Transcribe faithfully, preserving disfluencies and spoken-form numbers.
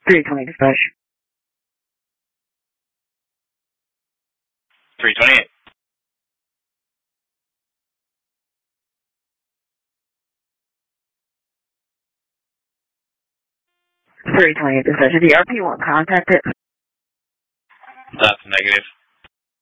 three twenty dispatch. three twenty-eight. three twenty-eight dispatch. If the R P won't contact it. That's negative.